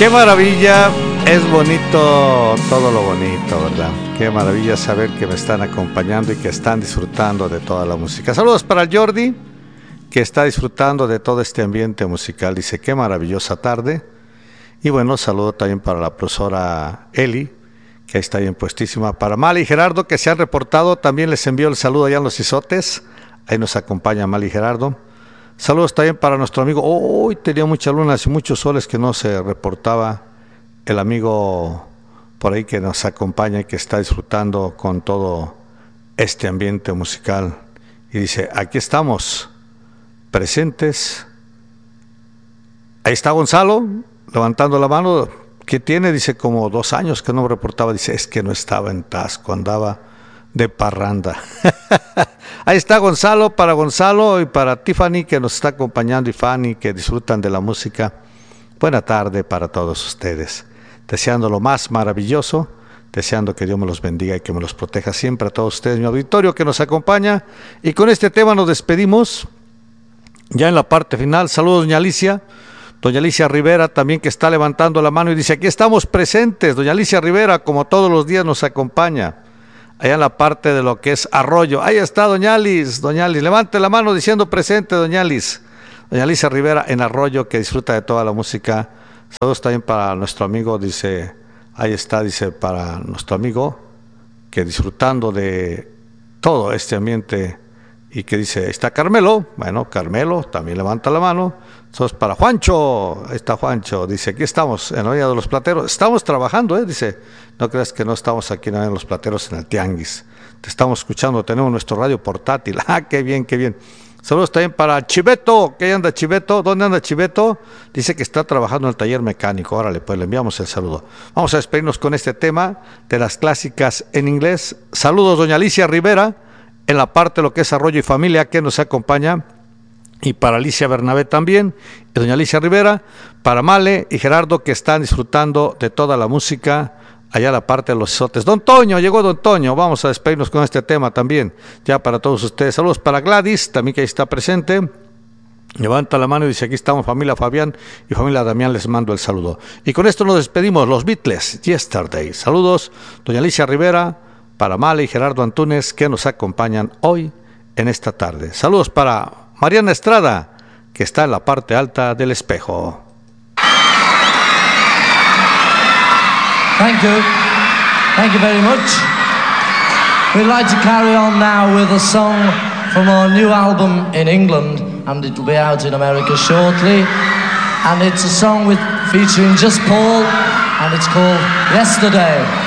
Qué maravilla, es bonito todo lo bonito, ¿verdad? Qué maravilla saber que me están acompañando y que están disfrutando de toda la música. Saludos para Jordi, que está disfrutando de todo este ambiente musical. Dice, qué maravillosa tarde. Y bueno, saludo también para la profesora Eli, que ahí está bien puestísima. Para Mali y Gerardo, que se han reportado, también les envío el saludo allá en los Izotes. Ahí nos acompaña Mali y Gerardo. Saludos también para nuestro amigo. Hoy tenía muchas lunas y muchos soles que no se reportaba. El amigo por ahí que nos acompaña y que está disfrutando con todo este ambiente musical. Y dice, aquí estamos, presentes. Ahí está Gonzalo, levantando la mano. ¿Qué tiene? Dice, como 2 años que no me reportaba. Dice, es que no estaba en Tasco, andaba de parranda. Ahí está Gonzalo, para Gonzalo y para Tiffany, que nos está acompañando, y Fanny, que disfrutan de la música. Buena tarde para todos ustedes. Deseando lo más maravilloso, deseando que Dios me los bendiga y que me los proteja siempre a todos ustedes, mi auditorio que nos acompaña. Y con este tema nos despedimos, ya en la parte final. Saludos, doña Alicia Rivera también, que está levantando la mano y dice, aquí estamos presentes. Doña Alicia Rivera, como todos los días, nos acompaña allá en la parte de lo que es Arroyo. Ahí está doña Alice, levante la mano diciendo presente, doña Alice. Doña Alicia Rivera en Arroyo, que disfruta de toda la música. Saludos también para nuestro amigo, dice, ahí está, dice, para nuestro amigo, que disfrutando de todo este ambiente, y que dice, está Carmelo. Bueno, Carmelo también levanta la mano. Saludos para Juancho, ahí está Juancho, dice, aquí estamos en la Villa de los Plateros, estamos trabajando, dice, no creas que no estamos aquí en los Plateros, en el Tianguis, te estamos escuchando, tenemos nuestro radio portátil. Qué bien, qué bien. Saludos también para Chiveto, que ahí anda Chiveto. ¿Dónde anda Chiveto? Dice que está trabajando en el taller mecánico. Órale, pues le enviamos el saludo. Vamos a despedirnos con este tema de las clásicas en inglés. Saludos, doña Alicia Rivera, en la parte de lo que es Arroyo y Familia, que nos acompaña. Y para Alicia Bernabé también, y doña Alicia Rivera, para Male y Gerardo, que están disfrutando de toda la música allá la parte de los Izotes. Don Toño, llegó Don Toño, vamos a despedirnos con este tema también, ya para todos ustedes. Saludos para Gladys, también que ahí está presente. Levanta la mano y dice, aquí estamos, familia Fabián y familia Damián, les mando el saludo. Y con esto nos despedimos, los Beatles, Yesterday. Saludos, doña Alicia Rivera, para Male y Gerardo Antúnez, que nos acompañan hoy en esta tarde. Saludos para Mariana Estrada, que está en la parte alta del espejo. Thank you very much. We'd like to carry on now with a song from our new album in England, and it will be out in America shortly. And it's a song featuring just Paul, and it's called Yesterday.